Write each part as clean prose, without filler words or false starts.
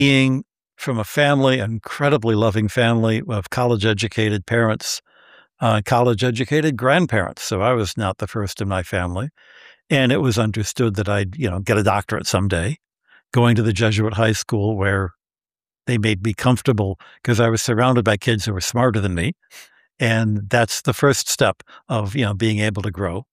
being from a family, an incredibly loving family of college-educated parents, college-educated grandparents. So I was not the first in my family. And it was understood that I'd, get a doctorate someday, going to the Jesuit high school where they made me comfortable because I was surrounded by kids who were smarter than me. And that's the first step of, being able to grow.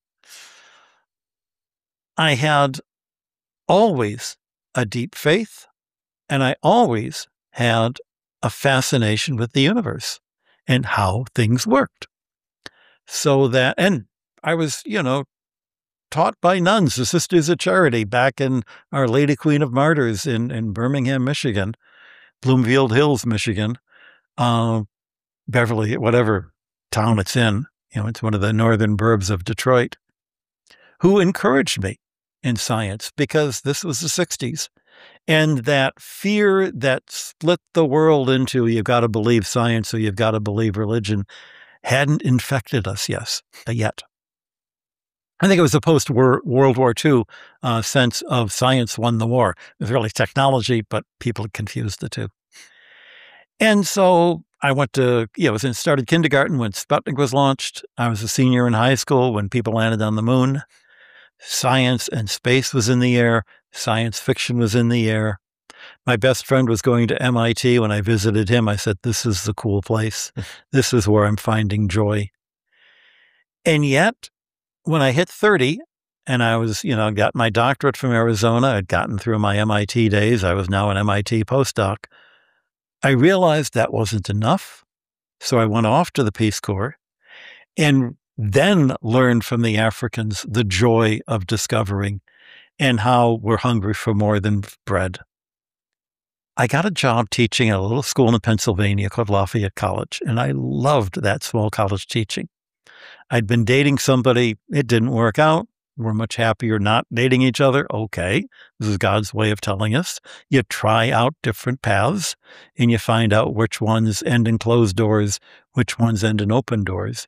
I had always a deep faith, and I always had a fascination with the universe and how things worked. And I was, taught by nuns, the Sisters of Charity, back in Our Lady Queen of Martyrs in Birmingham, Michigan, Bloomfield Hills, Michigan, Beverly, whatever town it's in. It's one of the northern burbs of Detroit, who encouraged me in science because this was the 60s. And that fear that split the world into you've got to believe science or you've got to believe religion hadn't infected us yet. I think it was the post-World War II sense of science won the war. It was really technology, but people confused the two. And so I went to, started kindergarten when Sputnik was launched. I was a senior in high school when people landed on the moon. Science and space was in the air. Science fiction was in the air. My best friend was going to MIT. When I visited him, I said, this is the cool place. This is where I'm finding joy. And yet, when I hit 30 and I was, got my doctorate from Arizona, I'd gotten through my MIT days. I was now an MIT postdoc. I realized that wasn't enough. So I went off to the Peace Corps and then learned from the Africans the joy of discovering and how we're hungry for more than bread. I got a job teaching at a little school in Pennsylvania called Lafayette College, and I loved that small college teaching. I'd been dating somebody. It didn't work out. We're much happier not dating each other. Okay, this is God's way of telling us. You try out different paths, and you find out which ones end in closed doors, which ones end in open doors.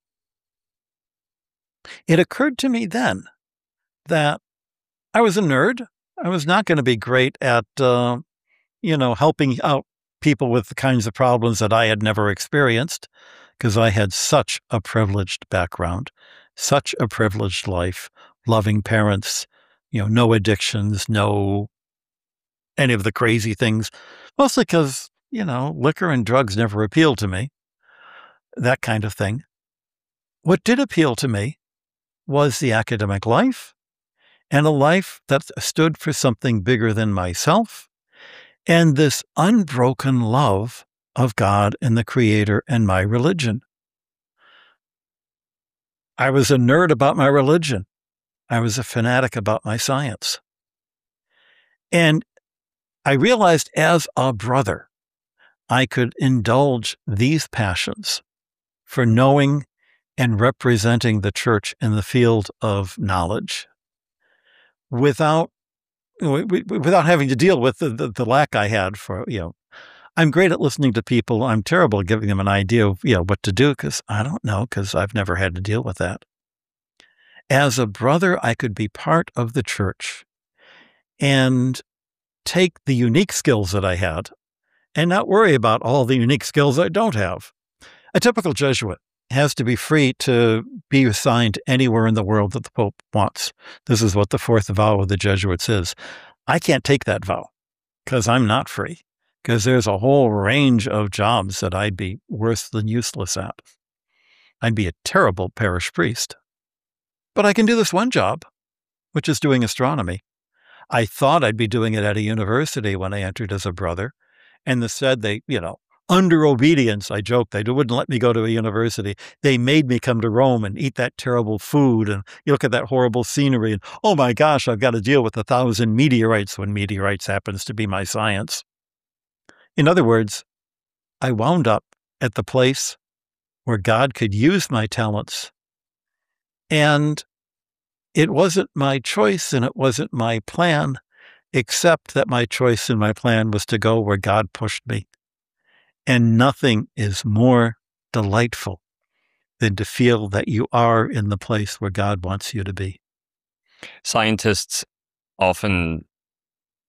It occurred to me then that I was a nerd. I was not going to be great at, helping out people with the kinds of problems that I had never experienced, because I had such a privileged background, such a privileged life, loving parents, no addictions, no any of the crazy things, mostly because, liquor and drugs never appealed to me, that kind of thing. What did appeal to me was the academic life, and a life that stood for something bigger than myself, and this unbroken love of God and the Creator and my religion. I was a nerd about my religion. I was a fanatic about my science. And I realized as a brother, I could indulge these passions for knowing and representing the church in the field of knowledge without having to deal with the lack I had for, I'm great at listening to people. I'm terrible at giving them an idea of, what to do because I don't know, because I've never had to deal with that. As a brother, I could be part of the church and take the unique skills that I had and not worry about all the unique skills I don't have. A typical Jesuit has to be free to be assigned anywhere in the world that the Pope wants. This is what the fourth vow of the Jesuits is. I can't take that vow because I'm not free, because there's a whole range of jobs that I'd be worse than useless at. I'd be a terrible parish priest. But I can do this one job, which is doing astronomy. I thought I'd be doing it at a university when I entered as a brother, and instead they, under obedience, I joked, they wouldn't let me go to a university. They made me come to Rome and eat that terrible food, and you look at that horrible scenery, and oh my gosh, I've got to deal with 1,000 meteorites when meteorites happens to be my science. In other words, I wound up at the place where God could use my talents, and it wasn't my choice and it wasn't my plan, except that my choice and my plan was to go where God pushed me. And nothing is more delightful than to feel that you are in the place where God wants you to be. Scientists often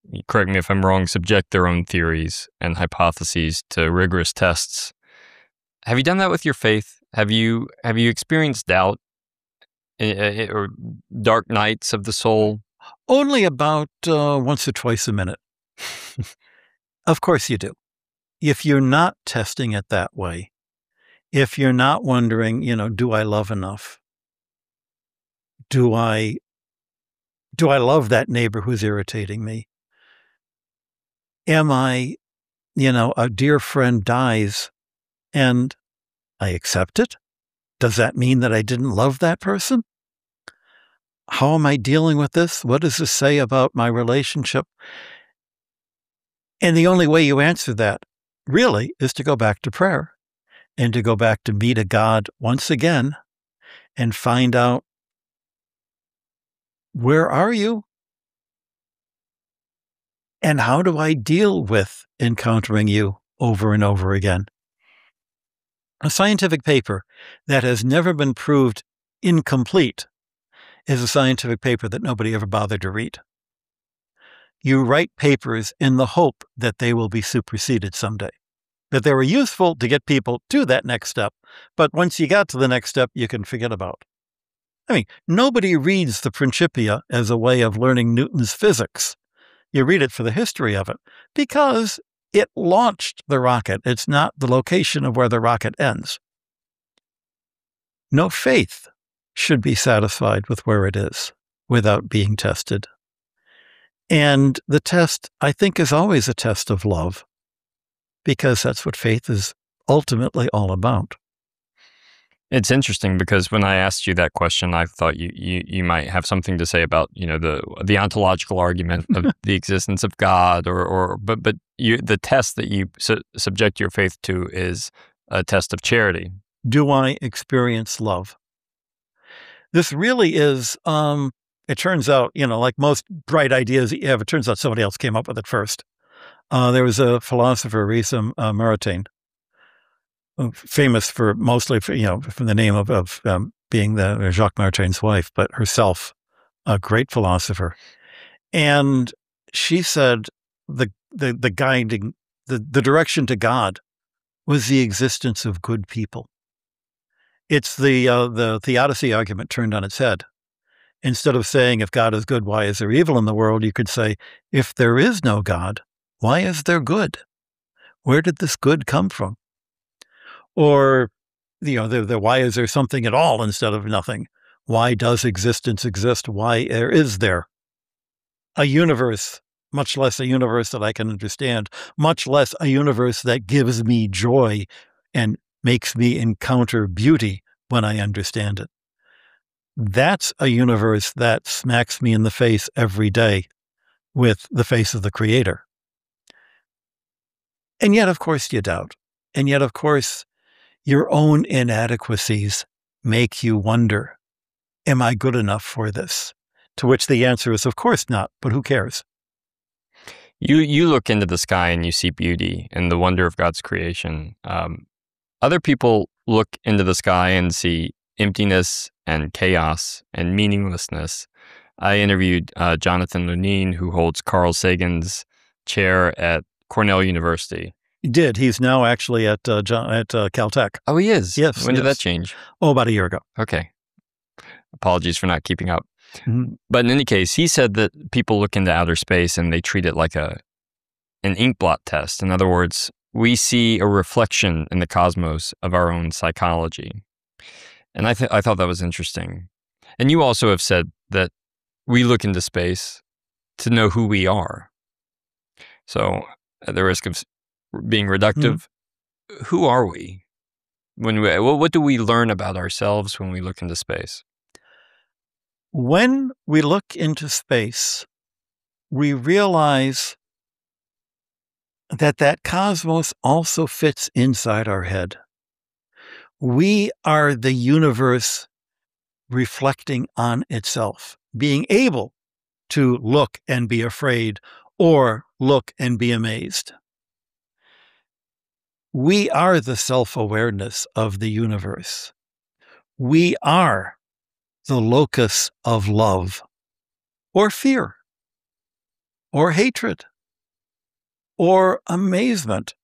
correct me if I'm wrong, subject their own theories and hypotheses to rigorous tests. Have you done that with your faith? Have you experienced doubt or dark nights of the soul? Only about once or twice a minute. Of course you do. If you're not testing it that way, if you're not wondering, do I love enough? Do I love that neighbor who's irritating me? Am I, a dear friend dies and I accept it? Does that mean that I didn't love that person? How am I dealing with this? What does this say about my relationship? And the only way you answer that really is to go back to prayer and to go back to meet a God once again and find out, where are you? And how do I deal with encountering you over and over again? A scientific paper that has never been proved incomplete is a scientific paper that nobody ever bothered to read. You write papers in the hope that they will be superseded someday, that they were useful to get people to that next step. But once you got to the next step, you can forget about. I mean, nobody reads the Principia as a way of learning Newton's physics. You read it for the history of it because it launched the rocket. It's not the location of where the rocket ends. No faith should be satisfied with where it is without being tested. And the test, I think, is always a test of love, because that's what faith is ultimately all about. It's interesting because when I asked you that question, I thought you might have something to say about the ontological argument of the existence of God, but the test that you subject your faith to is a test of charity. Do I experience love? This really is. It turns out, like most bright ideas that you have, it turns out somebody else came up with it first. There was a philosopher, Risa Maratain, famous mostly from the name of being the Jacques Martin's wife, but herself a great philosopher. And she said the guiding, the direction to God was the existence of good people. It's the theodicy argument turned on its head. Instead of saying, if God is good, why is there evil in the world? You could say, if there is no God, why is there good? Where did this good come from? Or, why is there something at all instead of nothing? Why does existence exist? Why is there a universe, much less a universe that I can understand, much less a universe that gives me joy and makes me encounter beauty when I understand it? That's a universe that smacks me in the face every day with the face of the Creator. And yet, of course, you doubt. And yet, of course, your own inadequacies make you wonder, am I good enough for this? To which the answer is, of course not, but who cares? You look into the sky and you see beauty and the wonder of God's creation. Other people look into the sky and see emptiness and chaos and meaninglessness. I interviewed Jonathan Lunine, who holds Carl Sagan's chair at Cornell University. He did. He's now actually at Caltech. Oh, he is? Yes. When did that change? Oh, about a year ago. Okay. Apologies for not keeping up. Mm-hmm. But in any case, he said that people look into outer space and they treat it like an inkblot test. In other words, we see a reflection in the cosmos of our own psychology. And I thought that was interesting. And you also have said that we look into space to know who we are. So at the risk of being reductive, who are we? What do we learn about ourselves when we look into space? When we look into space, we realize that cosmos also fits inside our head. We are the universe reflecting on itself, being able to look and be afraid or look and be amazed. We are the self-awareness of the universe. We are the locus of love or fear. or hatred or amazement